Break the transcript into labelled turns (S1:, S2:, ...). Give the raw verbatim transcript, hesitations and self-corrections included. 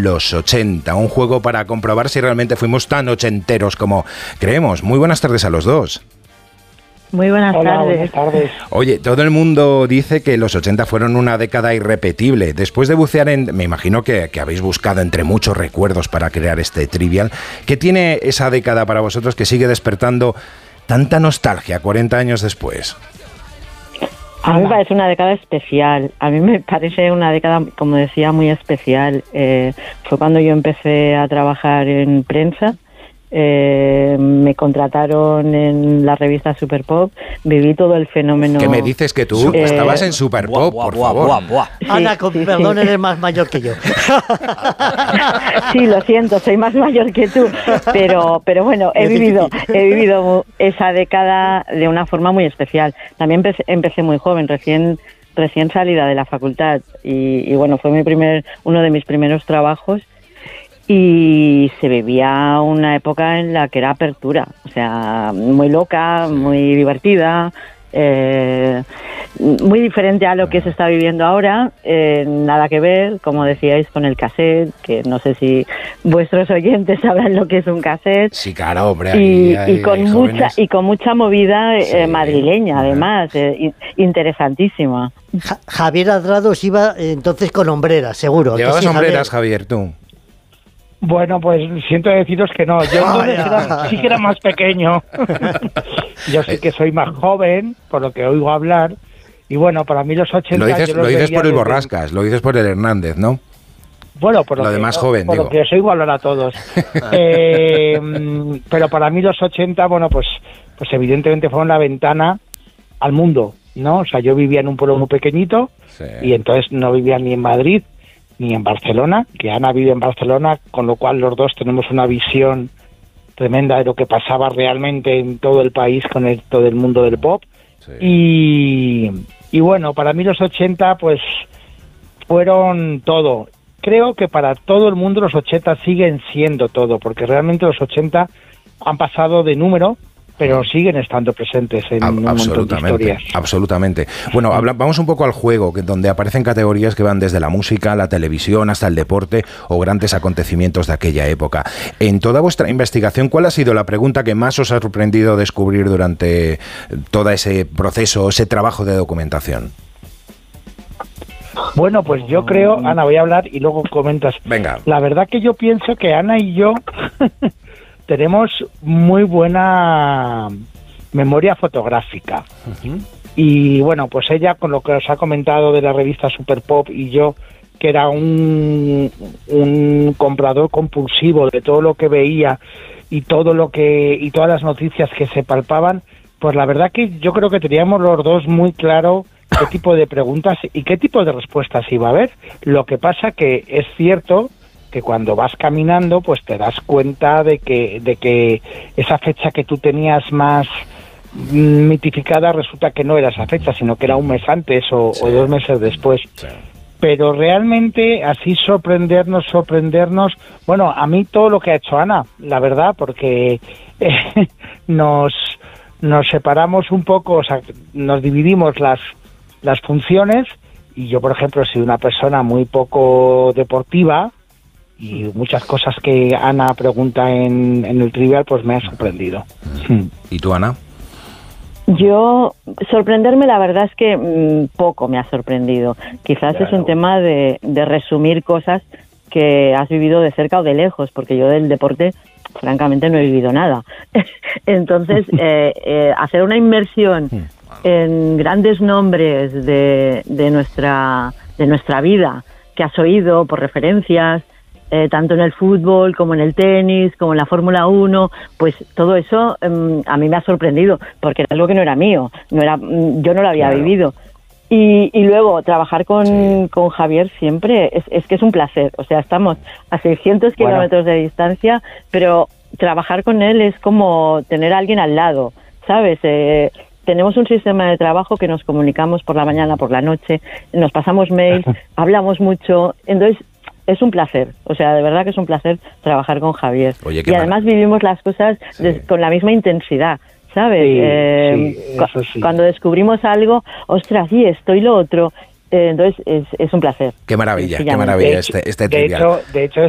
S1: Los ochenta, un juego para comprobar si realmente fuimos tan ochenteros como creemos. Muy buenas tardes a los dos.
S2: Muy buenas
S3: Hola,
S2: tardes.
S3: buenas tardes.
S1: Oye, todo el mundo dice que los ochenta fueron una década irrepetible. Después de bucear en... Me imagino que, que habéis buscado entre muchos recuerdos para crear este Trivial. ¿Qué tiene esa década para vosotros que sigue despertando tanta nostalgia cuarenta años después?
S2: A mí me parece una década especial. A mí me parece una década, como decía, muy especial. Eh, fue cuando yo empecé a trabajar en prensa. Eh, me contrataron en la revista Super Pop, viví todo el fenómeno.
S1: ¿Qué me dices que tú
S2: eh,
S1: estabas en Super Pop,
S4: buah,
S1: por
S4: buah,
S1: favor?
S4: buah, buah.
S2: Sí,
S5: Ana, con
S2: sí,
S5: perdón,
S2: sí.
S5: eres más mayor que yo.
S2: Sí, lo siento, soy más mayor que tú, pero pero bueno, he vivido he vivido esa década de una forma muy especial. También empecé, empecé muy joven, recién recién salida de la facultad y, y bueno, fue mi primer uno de mis primeros trabajos. Y se vivía una época en la que era apertura, o sea, muy loca, muy divertida, eh, muy diferente a lo que se está viviendo ahora, eh, nada que ver, como decíais, con el cassette, que no sé si vuestros oyentes sabrán lo que es un cassette.
S1: Sí, claro, hombre.
S2: Y,
S1: Ahí,
S2: y
S1: hay,
S2: con
S1: hay
S2: mucha
S1: jóvenes.
S2: y con mucha movida eh,
S1: Sí,
S2: madrileña,
S1: ajá.
S2: además, eh, interesantísima.
S5: Ja- Javier Adrados iba eh, entonces con hombreras, seguro. ¿Que
S1: Llevabas
S5: sí,
S1: sombreras,
S5: Javier?
S1: Javier, tú.
S3: Bueno, pues siento deciros que no. Yo entonces era- sí que era más pequeño. Yo sí que soy más joven, por lo que oigo hablar. Y bueno, para mí los ochenta...
S1: Lo dices,
S3: yo los
S1: lo dices
S3: veía
S1: por el
S3: desde-
S1: Borrascas, lo dices por el Hernández, ¿no?
S3: Bueno, por lo,
S1: Lo
S3: que,
S1: de más joven,
S3: por
S1: digo.
S3: lo que os oigo hablar a todos. Eh, mm, pero para mí los ochenta, bueno, pues, pues evidentemente fueron la ventana al mundo, ¿no? O sea, yo vivía en un pueblo muy pequeñito
S1: Sí.
S3: y entonces no vivía ni en Madrid ni en Barcelona, que Ana vive en Barcelona, con lo cual los dos tenemos una visión tremenda de lo que pasaba realmente en todo el país con el, todo el mundo del pop.
S1: Sí.
S3: Y, y bueno, para mí los ochenta pues fueron todo. Creo que para todo el mundo los ochenta siguen siendo todo, porque realmente los ochenta han pasado de número, pero siguen estando presentes en
S1: A-
S3: un montón de
S1: absolutamente,
S3: historias.
S1: absolutamente. Bueno, habla- vamos un poco al juego, que, donde aparecen categorías que van desde la música, la televisión, hasta el deporte o grandes acontecimientos de aquella época. En toda vuestra investigación, ¿cuál ha sido la pregunta que más os ha sorprendido descubrir durante todo ese proceso, ese trabajo de documentación?
S3: Bueno, pues yo creo, Ana, voy a hablar y luego comentas.
S1: Venga.
S3: La verdad que yo pienso que Ana y yo tenemos muy buena memoria fotográfica. Y bueno, pues ella, con lo que os ha comentado de la revista Super Pop, y yo, que era un, un comprador compulsivo de todo lo que veía y todo lo que y todas las noticias que se palpaban, pues la verdad que yo creo que teníamos los dos muy claro qué tipo de preguntas y qué tipo de respuestas iba a haber. Lo que pasa que es cierto que cuando vas caminando, pues te das cuenta de que de que esa fecha que tú tenías más mm, mitificada resulta que no era esa fecha, sino que era un mes antes o,
S1: Sí.
S3: o dos meses después.
S1: Sí.
S3: Pero realmente así sorprendernos, sorprendernos, bueno, a mí todo lo que ha hecho Ana, la verdad, porque eh, nos nos separamos un poco, o sea, nos dividimos las las funciones, y yo, por ejemplo, soy una persona muy poco deportiva y muchas cosas que Ana pregunta en, en el Trivial pues me han sorprendido.
S1: ¿Y tú, Ana?
S2: Yo, sorprenderme, la verdad es que mmm, poco me ha sorprendido. Quizás
S3: Claro.
S2: es un tema de, de resumir cosas que has vivido de cerca o de lejos, porque yo del deporte, francamente, no he vivido nada. Entonces, eh, eh, hacer una inmersión en grandes nombres de, de nuestra de nuestra vida, que has oído por referencias, eh, tanto en el fútbol como en el tenis, como en la Fórmula uno, pues todo eso eh, a mí me ha sorprendido, porque era algo que no era mío, no era, yo no lo había
S3: Claro.
S2: vivido. Y, y luego trabajar con,
S1: Sí.
S2: con Javier siempre es, es que es un placer. O sea, estamos a seiscientos
S3: Bueno.
S2: kilómetros de distancia, pero trabajar con él es como tener a alguien al lado, ¿sabes? Eh, tenemos un sistema de trabajo que nos comunicamos por la mañana, por la noche, nos pasamos mails, hablamos mucho, entonces es un placer, o sea, de verdad que es un placer trabajar con Javier.
S1: Oye, qué
S2: y además vivimos las cosas
S1: Sí.
S2: de- con la misma intensidad, ¿sabes?
S3: Sí,
S2: Eh,
S3: sí,
S2: cu-
S3: eso sí.
S2: Cuando descubrimos algo, ostras, sí, esto y lo otro, eh, entonces es, es un placer.
S1: Qué maravilla, qué
S2: Sencillamente.
S1: maravilla
S3: De hecho-
S1: este, este
S3: de
S1: Trivial.
S3: hecho, de hecho